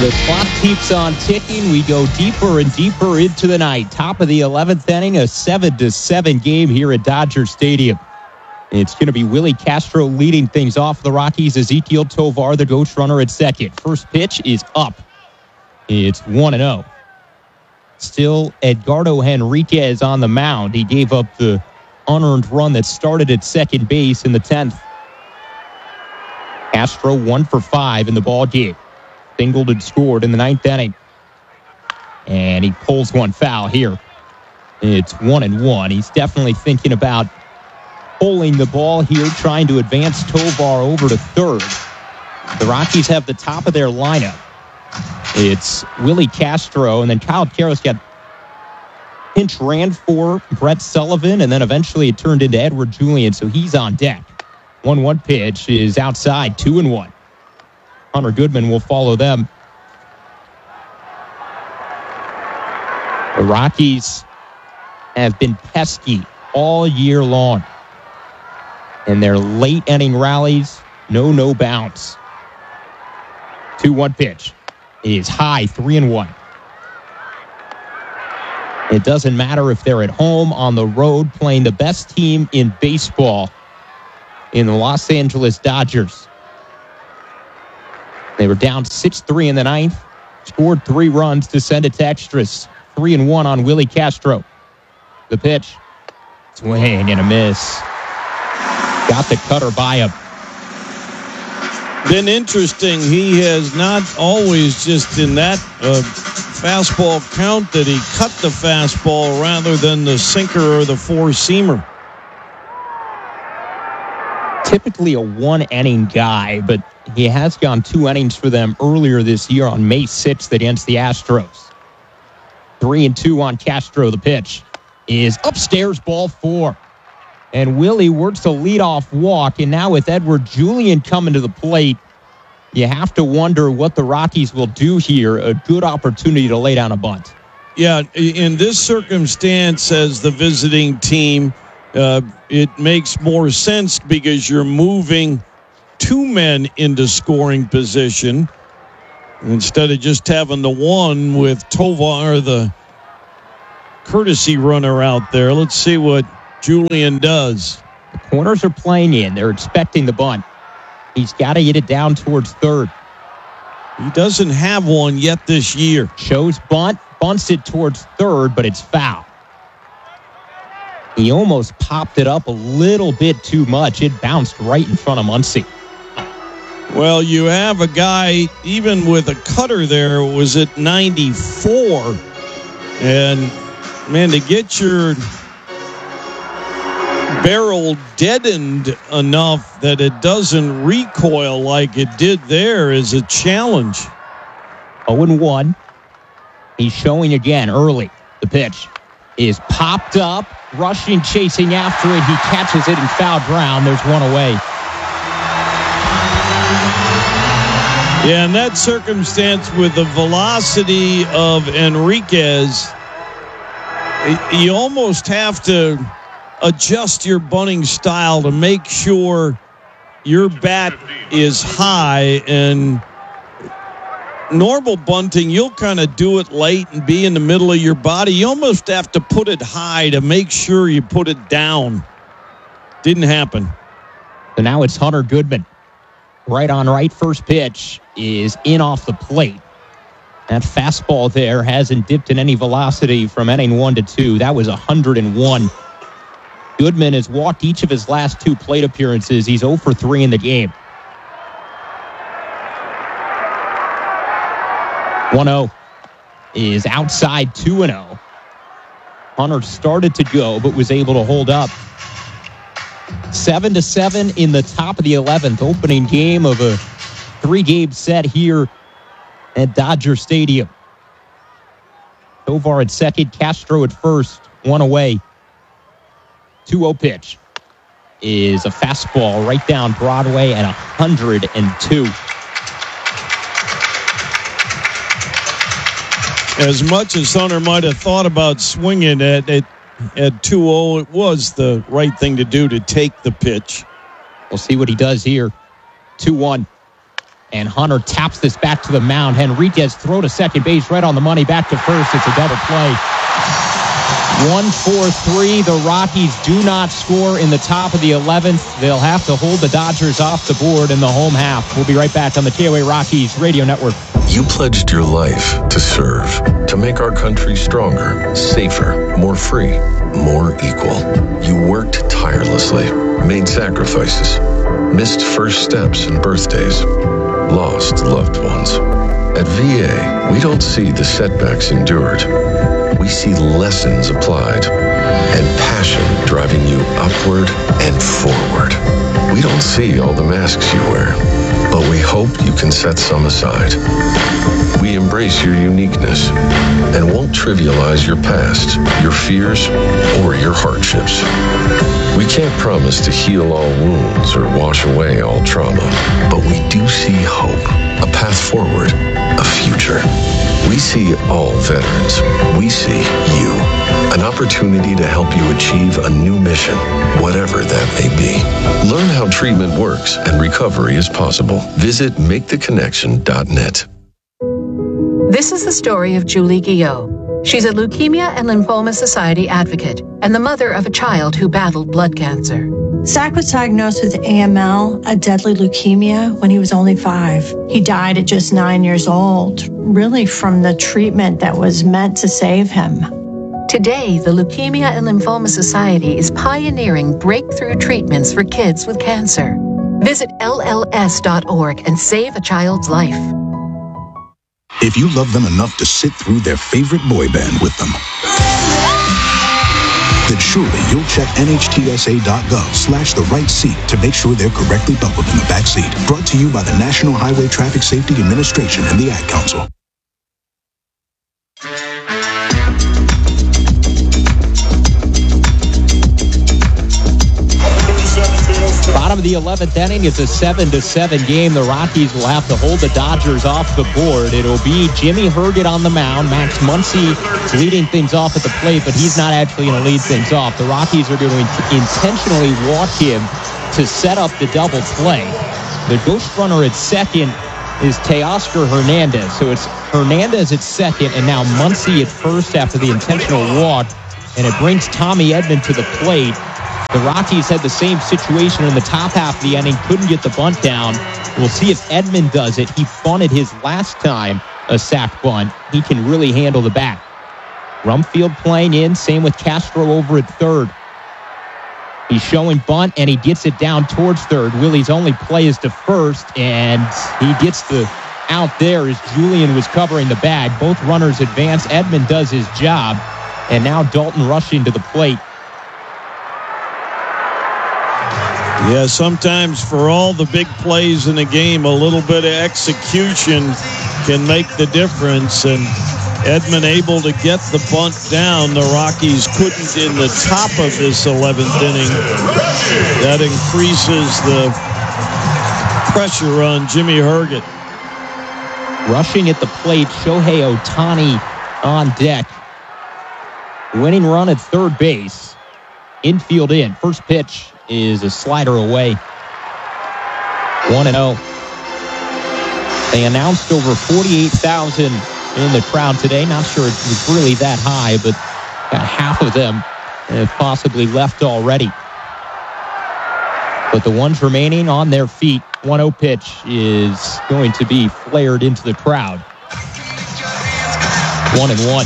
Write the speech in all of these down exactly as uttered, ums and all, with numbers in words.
The clock keeps on ticking. We go deeper and deeper into the night. Top of the eleventh inning, a seven to seven game here at Dodger Stadium. It's going to be Willie Castro leading things off for the Rockies. Ezequiel Tovar, the ghost runner, at second. First pitch is up. It's one and oh. Still Edgardo Henriquez on the mound. He gave up the unearned run that started at second base in the tenth. Castro one for five in the ball game. Singled and scored in the ninth inning. And he pulls one foul here. It's one and one. He's definitely thinking about pulling the ball here, trying to advance Tovar over to third. The Rockies have the top of their lineup. It's Willie Castro, and then Kyle Karros got pinch ran for Brett Sullivan, and then eventually it turned into Edward Julian, so he's on deck. one one pitch is outside, two and one. Hunter Goodman will follow them. The Rockies have been pesky all year long. And their late inning rallies, no, no bounce. two one pitch is high, three and one. It doesn't matter if they're at home, on the road, playing the best team in baseball in the Los Angeles Dodgers. They were down six three in the ninth, scored three runs to send it to extras. Three and one on Willie Castro. The pitch, swing and a miss. Got the cutter by him. Been interesting. He has not always just in that uh, fastball count that he cut the fastball rather than the sinker or the four-seamer. Typically a one-inning guy, but he has gone two innings for them earlier this year on May sixth against the Astros. Three and two on Castro. The pitch is upstairs, ball four. And Willie works a leadoff walk, and now with Edward Julian coming to the plate, you have to wonder what the Rockies will do here. A good opportunity to lay down a bunt. Yeah, in this circumstance, as the visiting team, uh, it makes more sense because you're moving two men into scoring position instead of just having the one with Tovar, the courtesy runner, out there. Let's see what Julian does. The corners are playing in. They're expecting the bunt. He's got to get it down towards third. He doesn't have one yet this year. Shows bunt, bunts it towards third, but it's foul. He almost popped it up a little bit too much. It bounced right in front of Muncy. Well, you have a guy, even with a cutter there, was at ninety-four. And, man, to get your barrel deadened enough that it doesn't recoil like it did there is a challenge. oh and one. He's showing again early. The pitch is popped up, rushing, chasing after it. He catches it and foul ground. There's one away. Yeah, in that circumstance with the velocity of Henriquez, you almost have to adjust your bunting style to make sure your bat is high. And normal bunting, you'll kind of do it late and be in the middle of your body. You almost have to put it high to make sure you put it down. Didn't happen. So now it's Hunter Goodman. Right on right. First pitch is in off the plate. That fastball there hasn't dipped in any velocity from inning one to two. That was one hundred one. Goodman has walked each of his last two plate appearances. He's oh for three in the game. one oh is outside, two and oh. Hunter started to go, but was able to hold up. seven to seven in the top of the eleventh, opening game of a three-game set here at Dodger Stadium. Tovar at second, Castro at first, one away. two oh pitch is a fastball right down Broadway at one hundred two. As much as Hunter might have thought about swinging at it at two oh, it was the right thing to do to take the pitch. We'll see what he does here. two one. And Hunter taps this back to the mound. Henriquez throw to second base, right on the money, back to first. It's a double play. one four three. The Rockies do not score in the top of the eleventh. They'll have to hold the Dodgers off the board in the home half. We'll be right back on the K O A Rockies Radio Network. You pledged your life to serve, to make our country stronger, safer, more free, more equal. You worked tirelessly, made sacrifices, missed first steps and birthdays, lost loved ones. At V A, we don't see the setbacks endured. We see lessons applied and passion driving you upward and forward. We don't see all the masks you wear, but we hope you can set some aside. We embrace your uniqueness and won't trivialize your past, your fears, or your hardships. We can't promise to heal all wounds or wash away all trauma, but we do see hope, a path forward, a future. We see all veterans. We see you. An opportunity to help you achieve a new mission, whatever that may be. Learn how treatment works and recovery is possible. Visit make the connection dot net. This is the story of Julie Guillot. She's a Leukemia and Lymphoma Society advocate and the mother of a child who battled blood cancer. Zach was diagnosed with A M L, a deadly leukemia, when he was only five. He died at just nine years old, really from the treatment that was meant to save him. Today, the Leukemia and Lymphoma Society is pioneering breakthrough treatments for kids with cancer. Visit L L S dot org and save a child's life. If you love them enough to sit through their favorite boy band with them, then surely you'll check N H T S A dot gov slash the right seat to make sure they're correctly buckled in the back seat. Brought to you by the National Highway Traffic Safety Administration and the Ad Council. Bottom of the eleventh inning, it's a seven to seven game. The Rockies will have to hold the Dodgers off the board. It'll be Jimmy Herget on the mound. Max Muncy leading things off at the plate, but he's not actually going to lead things off. The Rockies are going to intentionally walk him to set up the double play. The ghost runner at second is Teoscar Hernandez. So it's Hernandez at second, and now Muncy at first after the intentional walk, and it brings Tommy Edman to the plate. The Rockies had the same situation in the top half of the inning, couldn't get the bunt down. We'll see if Edman does it. He bunted his last time, a sack bunt. He can really handle the bat. Rumfield playing in, same with Castro over at third. He's showing bunt, and he gets it down towards third. Willie's only play is to first, and he gets the out there as Julian was covering the bag. Both runners advance. Edman does his job, and now Dalton rushing to the plate. Yeah, sometimes for all the big plays in a game, a little bit of execution can make the difference. And Edman able to get the bunt down. The Rockies couldn't in the top of this eleventh inning. That increases the pressure on Jimmy Herget. Rushing at the plate, Shohei Ohtani on deck. Winning run at third base. Infield in. First pitch is a slider away. one and oh. They announced over forty-eight thousand in the crowd today. Not sure it was really that high, but about half of them have possibly left already. But the ones remaining on their feet, one oh pitch is going to be flared into the crowd. One and one.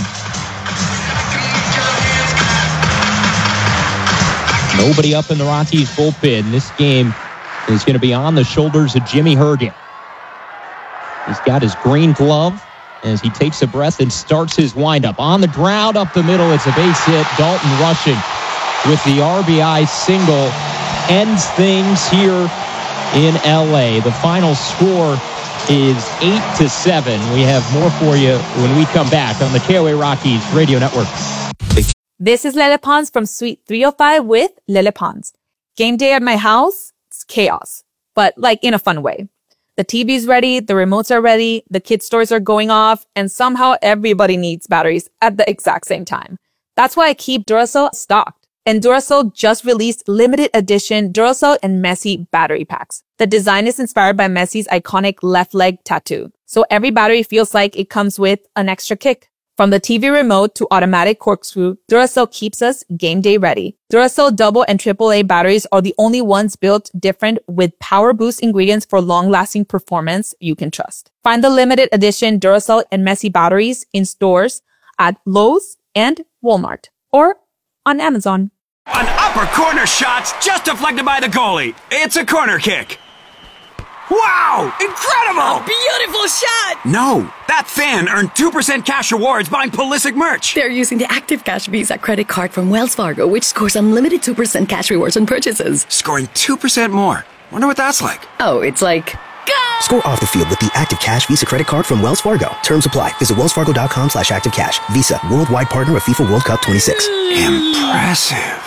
Nobody up in the Rockies bullpen. This game is going to be on the shoulders of Jimmy Herget. He's got his green glove as he takes a breath and starts his windup. On the ground, up the middle, it's a base hit. Dalton rushing with the R B I single. Ends things here in L A. The final score is eight to seven. We have more for you when we come back on the K O A Rockies Radio Network. This is Lele Pons from Suite three oh five with Lele Pons. Game day at my house, it's chaos, but like in a fun way. The T V's ready, the remotes are ready, the kids' toys are going off, and somehow everybody needs batteries at the exact same time. That's why I keep Duracell stocked. And Duracell just released limited edition Duracell and Messi battery packs. The design is inspired by Messi's iconic left leg tattoo, so every battery feels like it comes with an extra kick. From the T V remote to automatic corkscrew, Duracell keeps us game day ready. Duracell double and triple A batteries are the only ones built different with power boost ingredients for long-lasting performance you can trust. Find the limited edition Duracell and Messi batteries in stores at Lowe's and Walmart or on Amazon. An upper corner shot's just deflected by the goalie. It's a corner kick. Wow! Incredible! A beautiful shot! No, that fan earned two percent cash rewards buying Pulisic merch. They're using the Active Cash Visa credit card from Wells Fargo, which scores unlimited two percent cash rewards on purchases. Scoring two percent more. Wonder what that's like. Oh, it's like... Go! Score off the field with the Active Cash Visa credit card from Wells Fargo. Terms apply. Visit wellsfargo.com slash active cash. Visa, worldwide partner of FIFA World Cup twenty-six. Impressive.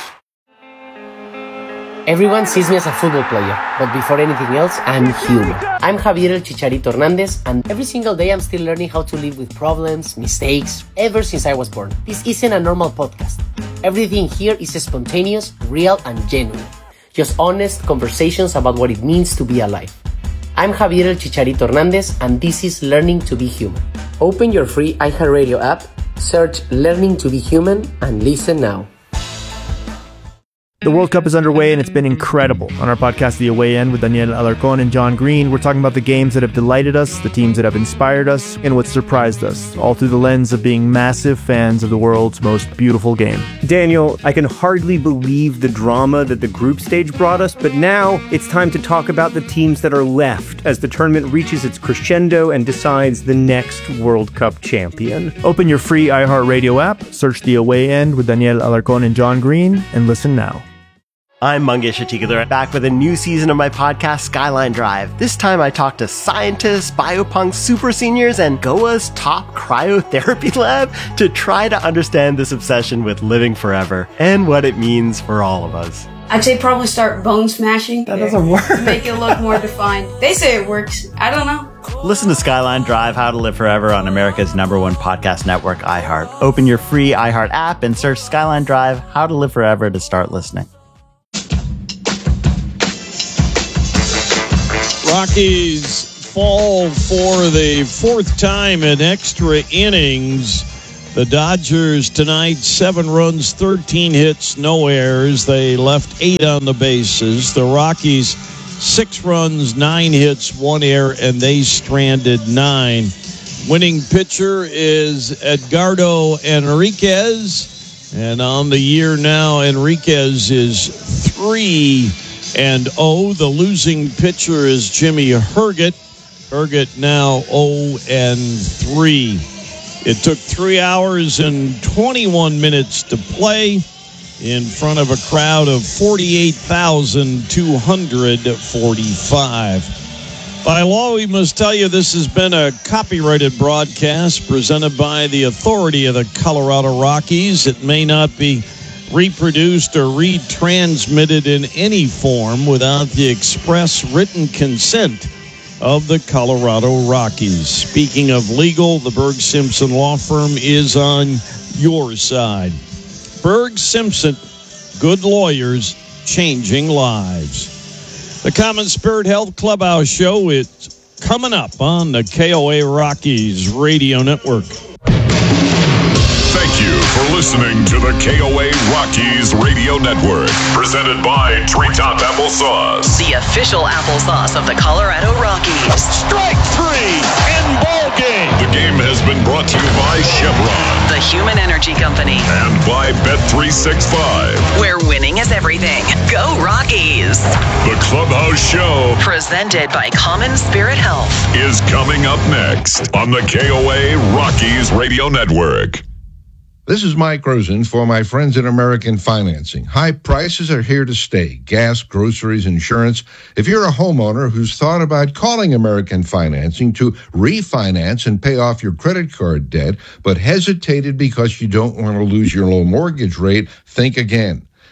Everyone sees me as a football player, but before anything else, I'm human. I'm Javier El Chicharito Hernandez, and every single day I'm still learning how to live with problems, mistakes, ever since I was born. This isn't a normal podcast. Everything here is spontaneous, real, and genuine. Just honest conversations about what it means to be alive. I'm Javier El Chicharito Hernandez, and this is Learning to Be Human. Open your free iHeartRadio app, search Learning to Be Human, and listen now. The World Cup is underway and it's been incredible. On our podcast, The Away End, with Daniel Alarcón and John Green, we're talking about the games that have delighted us, the teams that have inspired us, and what surprised us, all through the lens of being massive fans of the world's most beautiful game. Daniel, I can hardly believe the drama that the group stage brought us, but now it's time to talk about the teams that are left as the tournament reaches its crescendo and decides the next World Cup champion. Open your free iHeartRadio app, search The Away End with Daniel Alarcón and John Green, and listen now. I'm Mangesh Atikadar, back with a new season of my podcast, Skyline Drive. This time I talk to scientists, biopunks, super seniors, and Goa's top cryotherapy lab to try to understand this obsession with living forever and what it means for all of us. I'd say probably start bone smashing. That doesn't work. Make it look more defined. They say it works. I don't know. Listen to Skyline Drive, How to Live Forever on America's number one podcast network, iHeart. Open your free iHeart app and search Skyline Drive, How to Live Forever to start listening. Rockies fall for the fourth time in extra innings. The Dodgers tonight, seven runs, thirteen hits, no errors. They left eight on the bases. The Rockies, six runs, nine hits, one error, and they stranded nine. Winning pitcher is Edgardo Enriquez. And on the year now, Enriquez is three and oh. The losing pitcher is Jimmy Herget. Herget now oh and three. It took three hours and twenty-one minutes to play in front of a crowd of forty-eight thousand two hundred forty-five. By law, we must tell you this has been a copyrighted broadcast presented by the authority of the Colorado Rockies. It may not be reproduced or retransmitted in any form without the express written consent of the Colorado Rockies. Speaking of legal, the Berg Simpson Law Firm is on your side. Berg Simpson, good lawyers, changing lives. The Common Spirit Health Clubhouse Show is coming up on the K O A Rockies Radio Network. Thank you for listening to the K O A Rockies Radio Network, presented by Treetop Applesauce, the official applesauce of the Colorado Rockies. Strike three in ball game. The game has been brought to you by Chevron, the Human Energy Company, and by Bet three sixty-five, where winning is everything. Go Rockies! The Clubhouse Show, presented by Common Spirit Health, is coming up next on the K O A Rockies Radio Network. This is Mike Rosen for my friends at American Financing. High prices are here to stay. Gas, groceries, insurance. If you're a homeowner who's thought about calling American Financing to refinance and pay off your credit card debt, but hesitated because you don't want to lose your low mortgage rate, think again.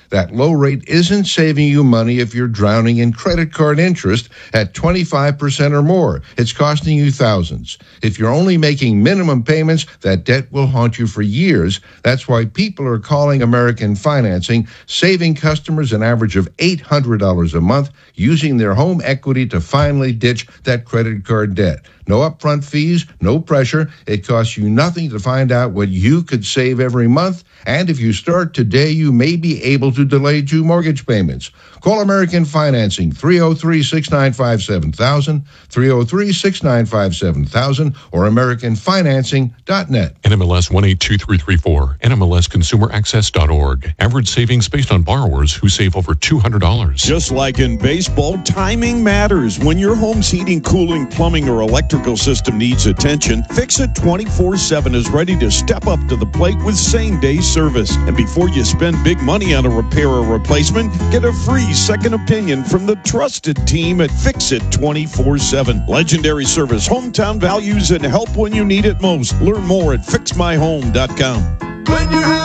That low rate isn't saving you money if you're drowning in credit card interest at twenty-five percent or more. It's costing you thousands. If you're only making minimum payments, that debt will haunt you for years. That's why people are calling American Financing, saving customers an average of eight hundred dollars a month, using their home equity to finally ditch that credit card debt. No upfront fees, no pressure. It costs you nothing to find out what you could save every month. And if you start today, you may be able to delay two mortgage payments. Call American Financing, three oh three, six nine five, seven thousand, three oh three, six nine five, seven thousand, or american financing dot net. N M L S one eight two three three four, N M L S consumer access dot org. Average savings based on borrowers who save over two hundred dollars. Just like in baseball, timing matters. When your home's heating, cooling, plumbing, or electrical system needs attention, Fix It twenty-four seven is ready to step up to the plate with same-day service. And before you spend big money on a repair or replacement, get a free second opinion from the trusted team at Fix It twenty-four seven. Legendary service, hometown values, and help when you need it most. Learn more at fix my home dot com. When you have